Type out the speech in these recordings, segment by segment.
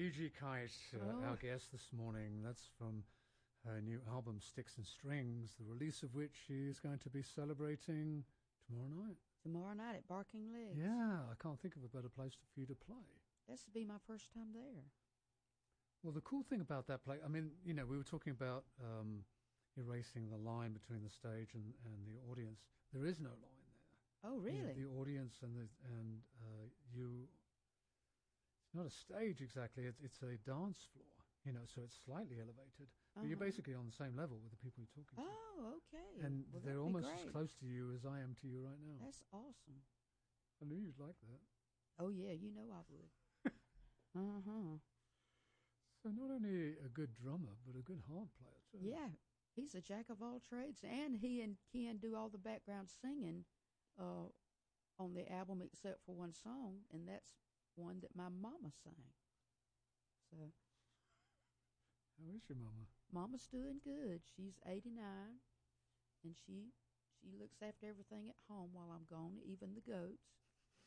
Gigi Kite, our guest this morning. That's from her new album, Sticks and Strings, the release of which she's going to be celebrating tomorrow night. Tomorrow night at Barking Legs. Yeah, I can't think of a better place for you to play. This will be my first time there. Well, the cool thing about that place, I mean, you know, we were talking about erasing the line between the stage and the audience. There is no line there. Oh, really? The audience and you. It's not a stage exactly. It's a dance floor. You know, so it's slightly elevated, but you're basically on the same level with the people you're talking to. Oh, okay. And they're almost as close to you as I am to you right now. That's awesome. I knew you'd like that. Oh, yeah, you know I would. Uh-huh. So not only a good drummer, but a good harp player, too. Yeah, he's a jack of all trades, and he and Ken do all the background singing on the album except for one song, and that's one that my mama sang. So... How is your mama? Mama's doing good. She's 89, and she looks after everything at home while I'm gone, even the goats.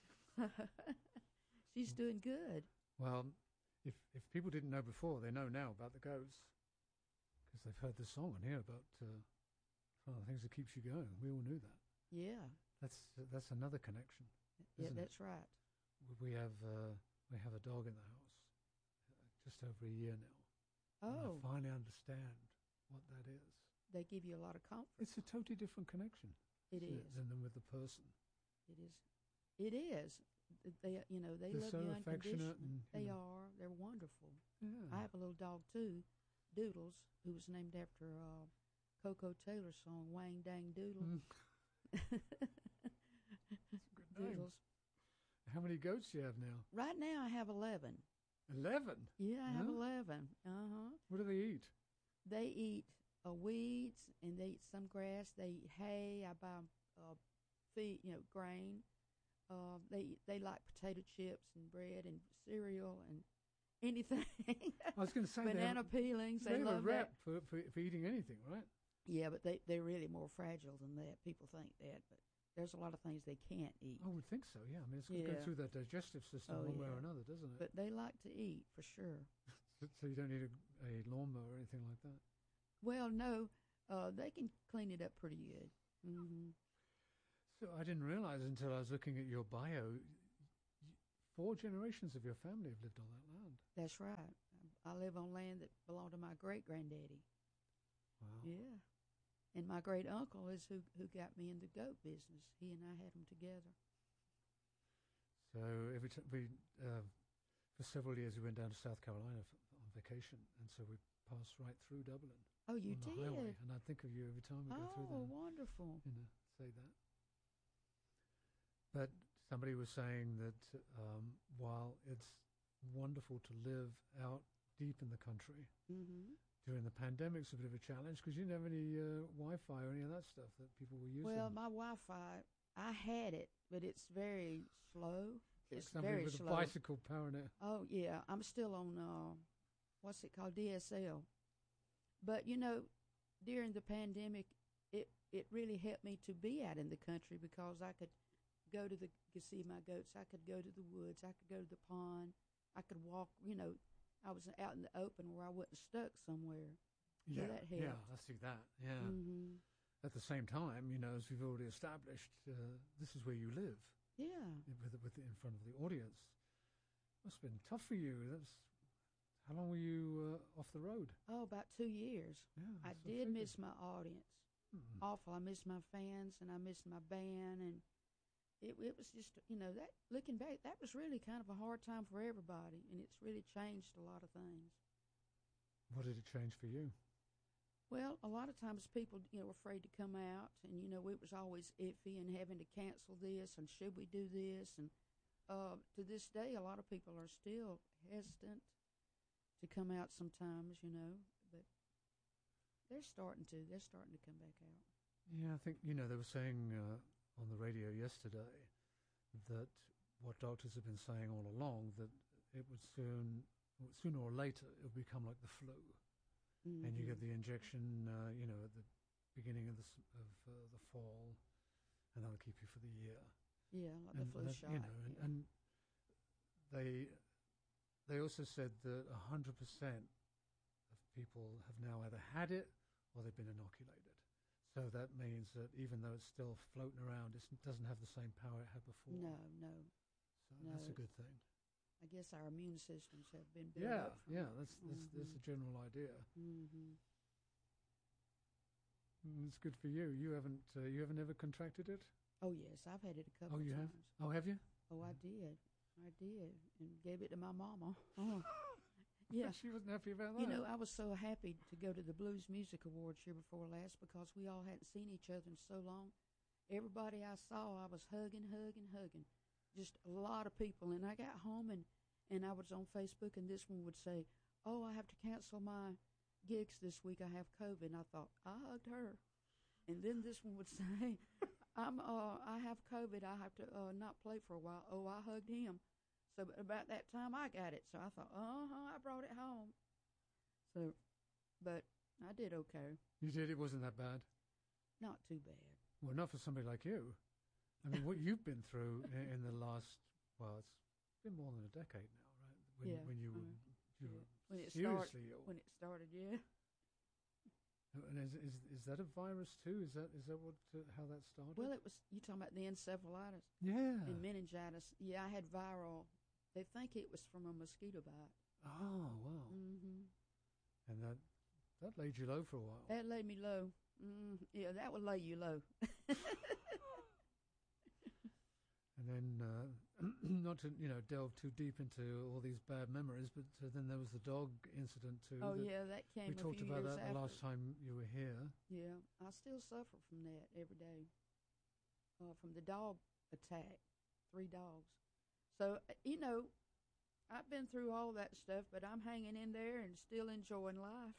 She's doing good. Well, if people didn't know before, they know now about the goats, because they've heard the song on here about one of the things that keeps you going. We all knew that. Yeah. That's another connection. Yeah, that's right. We have a dog in the house, just over a year now. Oh. I finally understand what that is. They give you a lot of comfort. It's a totally different connection. It is. Than with the person. It is. It is. They They're love so you affectionate unconditionally. They are. They're wonderful. Yeah. I have a little dog too, Doodles, who was named after Coco Taylor's song "Wang Dang Doodle." That's a good name. Doodles. How many goats do you have now? Right now, I have 11. 11? Yeah, I have 11. Uh-huh. What do they eat? They eat weeds, and they eat some grass. They eat hay. I buy feed, grain. They like potato chips and bread and cereal and anything. I was going to say banana peelings. They have love a rep that. for eating anything, right? Yeah, but they're really more fragile than that. People think that, but there's a lot of things they can't eat. I would think so, yeah. I mean, it's going to go through that digestive system one way or another, doesn't it? But they like to eat, for sure. So you don't need a lawnmower or anything like that? Well, no. They can clean it up pretty good. Mm-hmm. So I didn't realize until I was looking at your bio, 4 generations of your family have lived on that land. That's right. I live on land that belonged to my great-granddaddy. Wow. Yeah. And my great-uncle is who got me in the goat business. He and I had them together. So every time for several years we went down to South Carolina on vacation, and so we passed right through Dublin. Oh, you on did? The highway, and I think of you every time we go through there. Oh, wonderful. Say that. But somebody was saying that while it's wonderful to live out deep in the country, during the pandemic it's a bit of a challenge because you didn't have any Wi-Fi or any of that stuff that people were using. Well, my Wi-Fi, I had it, but it's very slow. It's somebody very with slow. a bicycle powering it. Oh, yeah. I'm still on, what's it called, DSL. But, during the pandemic, it really helped me to be out in the country because I could go to see my goats. I could go to the woods. I could go to the pond. I could walk, I was out in the open where I wasn't stuck somewhere. Yeah, so that helped. Yeah, I see that. Yeah. Mm-hmm. At the same time, as we've already established, this is where you live. Yeah. With in front of the audience. Must have been tough for you. How long were you off the road? Oh, about 2 years. Yeah, I did miss my audience. Mm-hmm. Awful. I missed my fans, and I missed my band, and it was just, that looking back, that was really kind of a hard time for everybody, and it's really changed a lot of things. What did it change for you? Well, a lot of times people, were afraid to come out, and, it was always iffy and having to cancel this, and should we do this? And to this day, a lot of people are still hesitant to come out sometimes, but they're starting to come back out. Yeah, I think, they were saying on the radio yesterday that what doctors have been saying all along, that it would sooner or later, it would become like the flu. Mm-hmm. And you get the injection, at the beginning of the fall, and that'll keep you for the year. Yeah, like the flu shot. And they they also said that 100% of people have now either had it or they've been inoculated. So that means that even though it's still floating around, it doesn't have the same power it had before. No. So that's a good thing. I guess our immune systems have been built up. That's the general idea. Mm-hmm. It's good for you. You haven't ever contracted it? Oh yes, I've had it a couple of times. Have? Oh, have you? Oh, I did, and gave it to my mama. Oh. Yeah, she wasn't happy about that. You know, I was so happy to go to the Blues Music Awards year before last because we all hadn't seen each other in so long. Everybody I saw, I was hugging. Just a lot of people. And I got home and I was on Facebook, and this one would say, "Oh, I have to cancel my gigs this week. I have COVID." And I thought, I hugged her. And then this one would say, I have COVID. I have to not play for a while. Oh, I hugged him. So about that time, I got it. So I thought, I brought it home. So, but I did okay. You did? It wasn't that bad? Not too bad. Well, not for somebody like you. I mean, what you've been through in the last, well, it's been more than a decade now, right? When you were seriously ill. When it started, yeah. And is that a virus too? Is that what how that started? Well, it was. You talking about the encephalitis? Yeah. And meningitis. Yeah, I had viral. They think it was from a mosquito bite. Oh wow. Mm-hmm. And that laid you low for a while. That laid me low. Yeah, that would lay you low. And then, not to delve too deep into all these bad memories, but then there was the dog incident too. Oh yeah, that came. We talked about that the last time you were here. Yeah, I still suffer from that every day. From the dog attack, 3 dogs. So I've been through all that stuff, but I'm hanging in there and still enjoying life.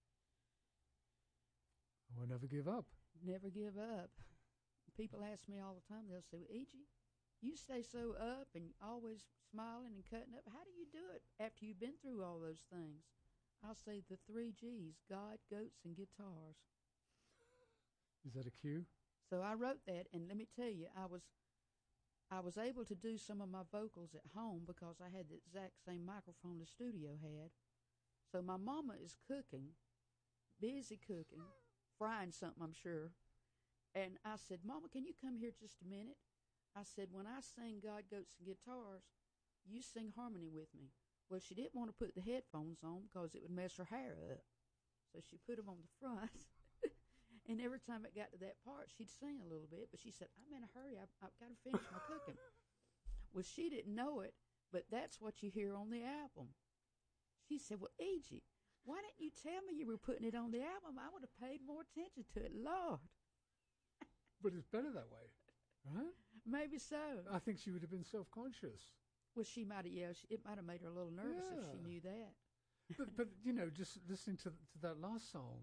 I will never give up. Never give up. People ask me all the time. They'll say, "E.G., you stay so up and always smiling and cutting up. How do you do it after you've been through all those things?" I'll say the 3 G's: God, goats, and guitars. Is that a cue? So I wrote that, and let me tell you, I was able to do some of my vocals at home because I had the exact same microphone the studio had. So my mama is cooking, busy cooking, frying something, I'm sure. And I said, "Mama, can you come here just a minute?" I said, "When I sing God, Goats, and Guitars, you sing harmony with me." Well, she didn't want to put the headphones on because it would mess her hair up. So she put them on the front. And every time it got to that part, she'd sing a little bit. But she said, "I'm in a hurry. I've got to finish my cooking." Well, she didn't know it, but that's what you hear on the album. She said, "Well, E.G., why didn't you tell me you were putting it on the album? I would have paid more attention to it, Lord." But it's better that way, right? Maybe so. I think she would have been self-conscious. Well, she might have, it might have made her a little nervous if she knew that. But just listening to that last song,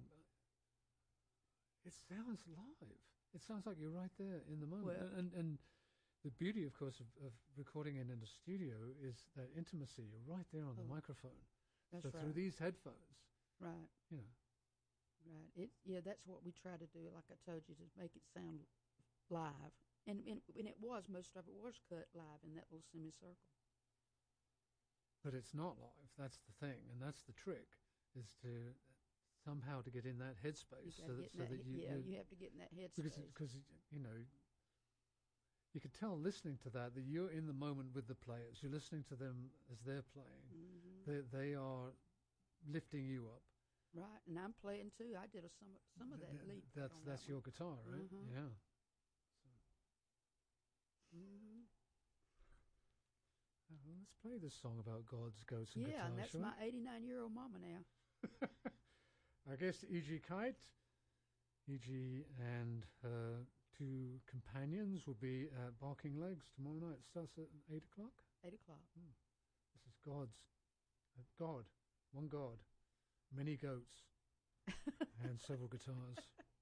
it sounds live. It sounds like you're right there in the moment. Well, and the beauty, of course, of recording in a studio is that intimacy. You're right there on the microphone. That's so right. through these headphones, right? Right. That's what we try to do. Like I told you, to make it sound live, and it was, most of it was cut live in that little semicircle. But it's not live. That's the thing, and that's the trick, is to somehow to get in that headspace, so that you have to get in that headspace, because you could tell listening to that you're in the moment with the players. You're listening to them as they're playing. Mm-hmm. They are lifting you up. Right, and I'm playing too. I did some of that lead. That's your guitar, right? Mm-hmm. Yeah. Mm-hmm. Well, let's play this song about God's, goats, and guitars. Yeah, and that's my 89-year-old mama now. I guess E.G. Kite, E.G. and her 2 companions will be at Barking Legs tomorrow night. It starts at 8 o'clock? 8 o'clock. This is God, one God, many goats, and several guitars.